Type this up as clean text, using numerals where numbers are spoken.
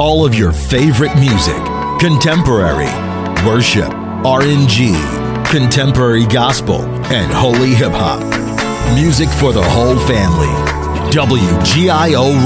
all of your favorite music, contemporary, worship, R&G, contemporary gospel, and holy hip-hop. Music for the whole family. WGIO